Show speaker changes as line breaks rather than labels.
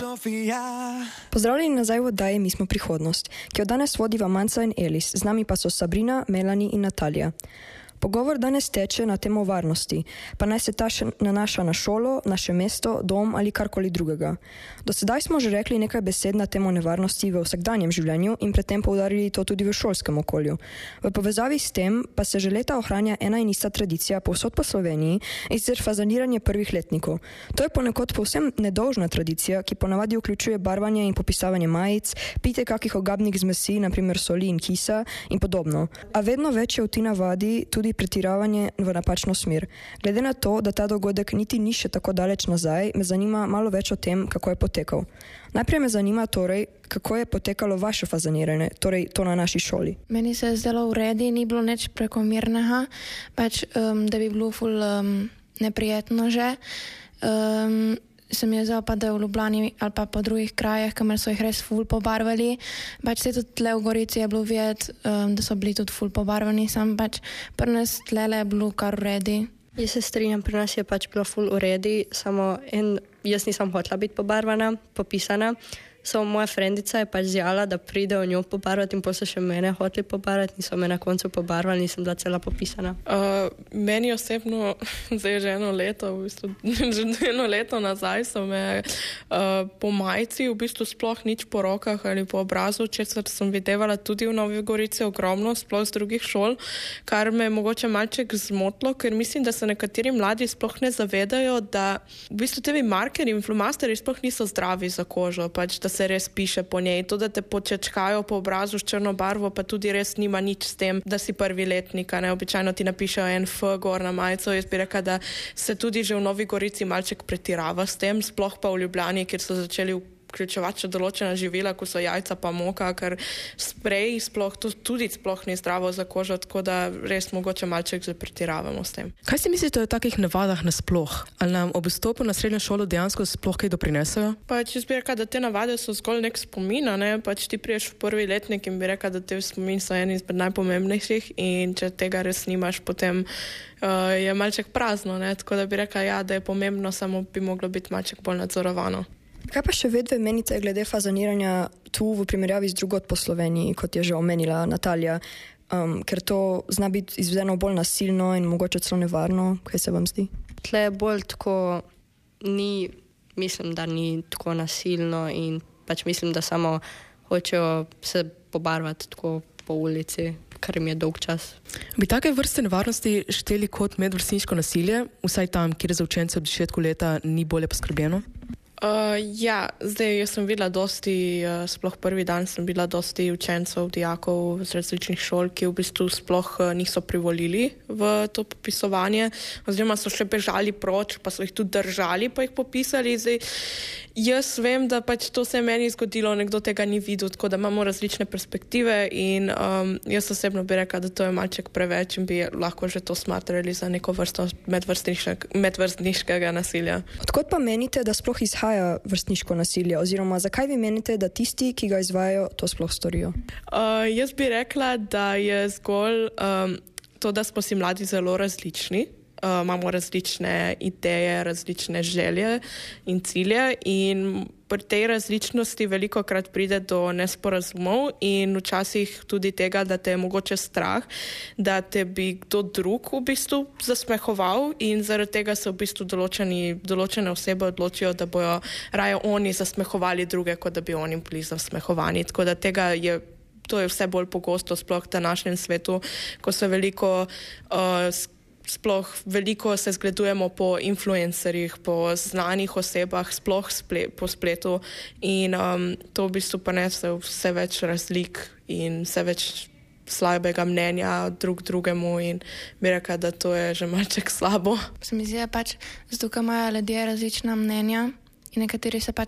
Pozdravljeni nazaj v oddaji Mi smo prihodnost, ki jo danes vodiva Manca in Elis, z nami pa so Sabrina, Melanie in Natalija. Pogovor danes teče na temo varnosti, pa naj se ta nanaša na šolo, naše mesto, dom ali karkoli drugega. Do sedaj smo že rekli nekaj besed na temo nevarnosti v vsakdanjem življenju in predtem poudarili to tudi v šolskem okolju. V povezavi s tem pa se že leta ohranja ena in ista tradicija povsod po Sloveniji, in sicer fazaniranje prvih letnikov. To je ponekod povsem nedolžna tradicija, ki ponavadi vključuje barvanje in popisavanje majic, pitje kakih ogabnih zmesi, naprimer soli in kisa in podobno. A vedno več je v ti navadi tudi pretiravanje v napačno smer. Glede na to, da ta dogodek niti ni še tako daleč nazaj, me zanima malo več o tem, kako je potekal. Najprej me zanima torej, kako je potekalo vaše fazaniranje, torej to na naši šoli.
Meni se je zdelo v redu, ni bilo nič prekomernega, da bi bilo ful neprijetno že. Se mi je zdelo pa, da je v Ljubljani ali pa po drugih krajih, kamor so jih res ful pobarvali. Se tudi tle v Gorici je bilo videti, da so bili tudi ful pobarvani, sam pri nas tlele je bilo kar v redu.
Jaz se strinjam, pri nas je bilo ful v redu, samo jaz nisem hotela biti pobarvana, popisana. Samo moja frendica je zjala, da pride v njo pobarvati in potem so še mene hoteli pobarvati in so me na koncu pobarvali, nisem bila cela popisana.
Meni osebno, zdaj že eno leto nazaj so me po majici v bistvu sploh nič po rokah ali po obrazu, česar sem videvala tudi v Novi Gorici ogromno, sploh z drugih šol, kar me je mogoče malček zmotlo, ker mislim, da se nekateri mladi sploh ne zavedajo, da v bistvu tevi markerji in flomasteri sploh niso zdravi za kožo, da se res piše po njej. To, da te počečkajo po obrazu s črno barvo, pa tudi res nima nič s tem, da si prvi letnik. Običajno ti napišejo en F gor na majico. Jaz bi rekla, da se tudi že v Novi Gorici malček pretirava s tem, sploh pa v Ljubljani, kjer so začeli vključevati še določena živila, ko so jajca pa moka, ker sprej tudi ni zdravo za kožo, tako da res mogoče malček že pretiravamo s tem.
Kaj si mislite o takih navadah nasploh? Ali nam ob vstopu na srednjo šolo dejansko sploh kaj doprinesejo?
Jaz bi rekla, da te navade so zgolj nek spomin, ti priješ v prvi letnik in bi rekla, da te spomin so eni izmed najpomembnejših in če tega res nimaš, potem je malček prazno, tako da bi rekla, da je pomembno, samo bi moglo biti malček bolj nadzorovano.
Kaj pa še vedve menite glede fazaniranja tu v primerjavi z drugod po Sloveniji, kot je že omenila Natalija, ker to zna biti izvedeno bolj nasilno in mogoče celo nevarno? Kaj se vam zdi?
Tle je bolj tako, mislim, da ni tako nasilno in mislim, da samo hočejo se pobarvati tako po ulici, kar jim je dolg čas.
Bi take vrste nevarnosti šteli kot medvrstniško nasilje, vsaj tam, kjer za učence od začetku leta ni bolje poskrbljeno?
Zdaj jaz sem videla dosti, sploh prvi dan sem videla dosti učencev, dijakov z različnih šol, ki v bistvu sploh niso privolili v to popisovanje, oziroma so še bežali proč, pa so jih tudi držali, pa jih popisali. Zdaj, jaz vem, da to se je meni zgodilo, nekdo tega ni videl, tako da imamo različne perspektive in jaz osebno bi rekla, da to je malček preveč in bi lahko že to smatrali za neko vrsto medvrstniškega nasilja.
Odkot pa menite, da sploh izhaja vrstniško nasilje, oziroma zakaj vi menite, da tisti, ki ga izvajajo, to sploh storijo?
Jaz bi rekla, da je zgolj to, da smo si mladi zelo različni. Imamo različne ideje, različne želje in cilje in pri tej različnosti velikokrat pride do nesporazumov in včasih tudi tega, da te je mogoče strah, da te bi kdo drug v bistvu zasmehoval in zaradi tega se v bistvu določene osebe odločijo, da bojo raje oni zasmehovali druge, kot da bi oni bili zasmehovani. Tako da to je vse bolj pogosto sploh v današnjem svetu, ko se veliko se zgledujemo po influencerjih, po znanih osebah, sploh po spletu in to v bistvu pa nese vse več razlik in vse več slabega mnenja drugemu in bi rekla, da to je že malček slabo.
Se mi zdi, da zato, ker imajo ljudje različna mnenja in nekateri se